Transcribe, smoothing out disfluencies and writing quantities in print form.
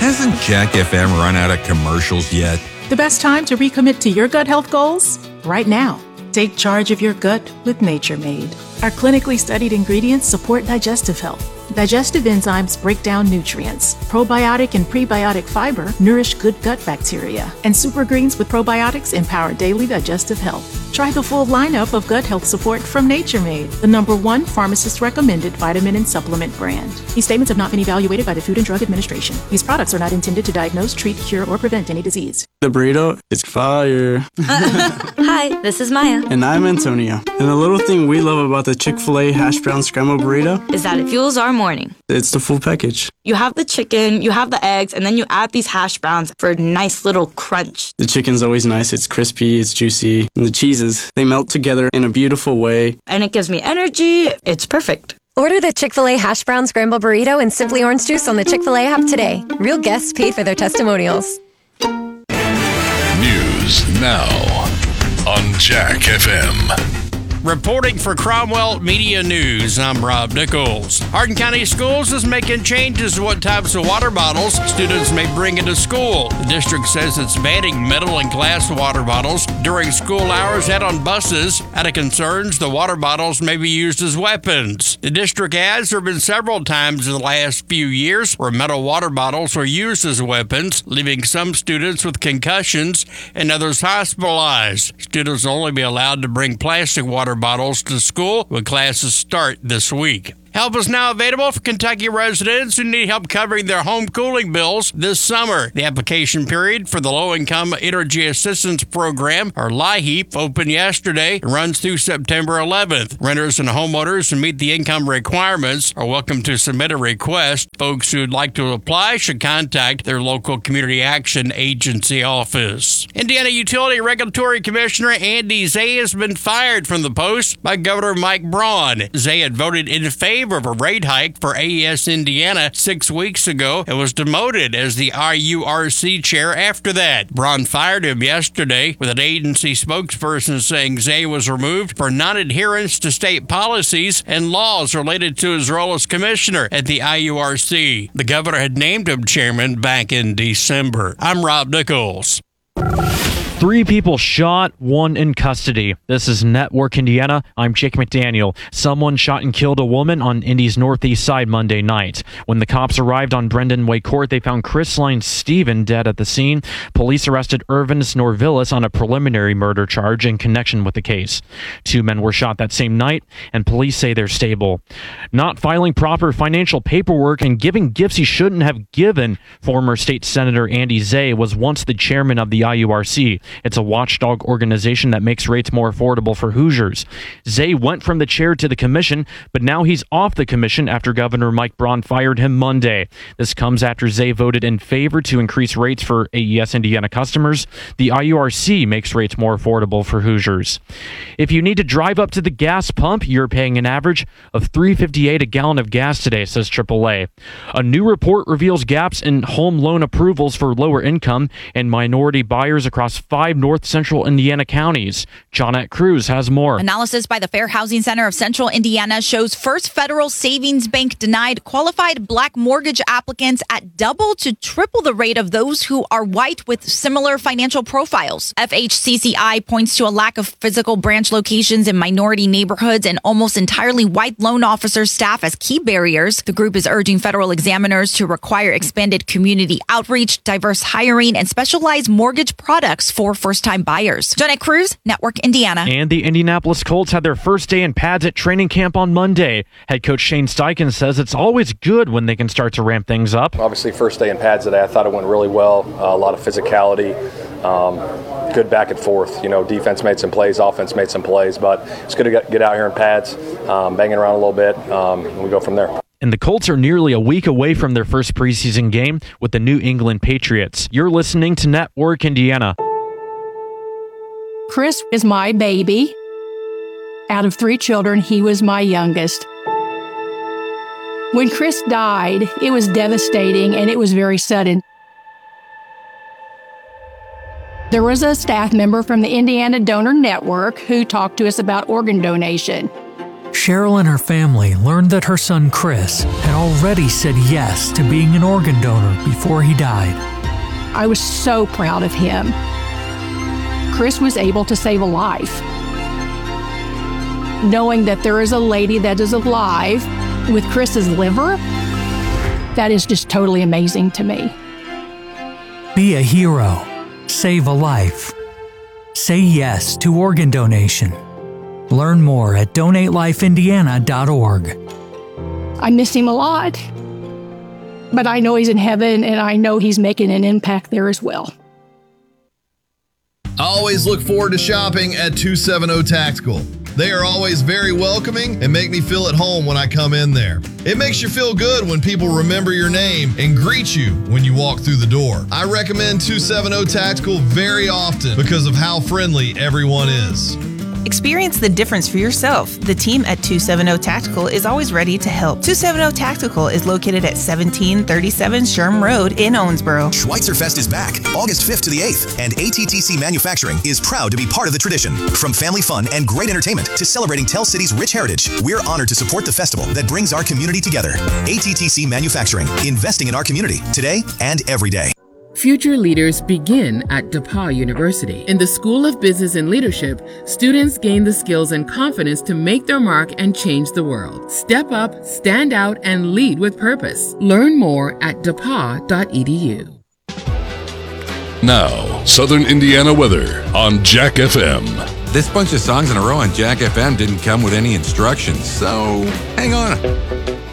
Hasn't Jack FM run out of commercials yet? The best time to recommit to your gut health goals? Right now. Take charge of your gut with Nature Made. Our clinically studied ingredients support digestive health. Digestive enzymes break down nutrients. Probiotic and prebiotic fiber nourish good gut bacteria. And super greens with probiotics empower daily digestive health. Try the full lineup of gut health support from Nature Made, the #1 pharmacist-recommended vitamin and supplement brand. These statements have not been evaluated by the Food and Drug Administration. These products are not intended to diagnose, treat, cure, or prevent any disease. The burrito is fire. Hi, this is Maya. And I'm Antonio. And the little thing we love about the Chick-fil-A hash brown scrambled burrito is that it fuels our morning. It's the full package. You have the chicken, you have the eggs, and then you add these hash browns for a nice little crunch. The chicken's always nice. It's crispy, it's juicy. And the cheeses, they melt together in a beautiful way. And it gives me energy. It's perfect. Order the Chick-fil-A hash brown scrambled burrito and Simply Orange Juice on the Chick-fil-A app today. Real guests paid for their testimonials. News now on Jack FM. Reporting for Cromwell Media News, I'm Rob Nichols. Hardin County Schools is making changes to what types of water bottles students may bring into school. The district says it's banning metal and glass water bottles during school hours and on buses. Out of concerns, the water bottles may be used as weapons. The district adds there have been several times in the last few years where metal water bottles were used as weapons, leaving some students with concussions and others hospitalized. Students will only be allowed to bring plastic water bottles to school when classes start this week. Help is now available for Kentucky residents who need help covering their home cooling bills this summer. The application period for the Low-Income Energy Assistance Program, or LIHEAP, opened yesterday and runs through September 11th. Renters and homeowners who meet the income requirements are welcome to submit a request. Folks who would like to apply should contact their local Community Action Agency office. Indiana Utility Regulatory Commissioner Andy Zay has been fired from the post by Governor Mike Braun. Zay had voted in favor of a rate hike for AES Indiana 6 weeks ago and was demoted as the IURC chair after that. Braun fired him yesterday, with an agency spokesperson saying Zay was removed for non-adherence to state policies and laws related to his role as commissioner at the IURC. The governor had named him chairman back in December. I'm Rob Nichols. 3 people shot, 1 in custody. This is Network Indiana. I'm Jake McDaniel. Someone shot and killed a woman on Indy's northeast side Monday night. When the cops arrived on Brendan Way Court, they found Chrisline Stephen dead at the scene. Police arrested Irvin Snorvillis on a preliminary murder charge in connection with the case. 2 men were shot that same night, and police say they're stable. Not filing proper financial paperwork and giving gifts he shouldn't have given, former state senator Andy Zay was once the chairman of the IURC. It's a watchdog organization that makes rates more affordable for Hoosiers. Zay went from the chair to the commission, but now he's off the commission after Governor Mike Braun fired him Monday. This comes after Zay voted in favor to increase rates for AES Indiana customers. The IURC makes rates more affordable for Hoosiers. If you need to drive up to the gas pump, you're paying an average of $3.58 a gallon of gas today, says AAA. A new report reveals gaps in home loan approvals for lower income and minority buyers across 5 North Central Indiana counties. Johnette Cruz has more. Analysis by the Fair Housing Center of Central Indiana shows First Federal Savings Bank denied qualified black mortgage applicants at double to triple the rate of those who are white with similar financial profiles. FHCCI points to a lack of physical branch locations in minority neighborhoods and almost entirely white loan officer staff as key barriers. The group is urging federal examiners to require expanded community outreach, diverse hiring, and specialized mortgage products for first-time buyers. Johnette Cruz, Network Indiana. And the Indianapolis Colts had their first day in pads at training camp on Monday. Head coach Shane Steichen says it's always good when they can start to ramp things up. Obviously, first day in pads today, I thought it went really well. A lot of physicality, good back and forth. You know, defense made some plays, offense made some plays, but it's good to get out here in pads, banging around a little bit, and we go from there. And the Colts are nearly a week away from their first preseason game with the New England Patriots. You're listening to Network Indiana. Chris is my baby. Out of 3 children, he was my youngest. When Chris died, it was devastating and it was very sudden. There was a staff member from the Indiana Donor Network who talked to us about organ donation. Cheryl and her family learned that her son Chris had already said yes to being an organ donor before he died. I was so proud of him. Chris was able to save a life. Knowing that there is a lady that is alive with Chris's liver, that is just totally amazing to me. Be a hero. Save a life. Say yes to organ donation. Learn more at donatelifeindiana.org. I miss him a lot, but I know he's in heaven and I know he's making an impact there as well. I always look forward to shopping at 270 Tactical. They are always very welcoming and make me feel at home when I come in there. It makes you feel good when people remember your name and greet you when you walk through the door. I recommend 270 Tactical very often because of how friendly everyone is. Experience the difference for yourself. The team at 270 Tactical is always ready to help. 270 Tactical is located at 1737 Sherm Road in Owensboro. Schweitzer Fest is back August 5th to the 8th, and ATTC Manufacturing is proud to be part of the tradition. From family fun and great entertainment to celebrating Tell City's rich heritage, we're honored to support the festival that brings our community together. ATTC Manufacturing, investing in our community today and every day. Future leaders begin at DePauw University. In the School of Business and Leadership, students gain the skills and confidence to make their mark and change the world. Step up, stand out, and lead with purpose. Learn more at depaw.edu. Now, Southern Indiana weather on Jack FM. This bunch of songs in a row on Jack FM didn't come with any instructions, so hang on.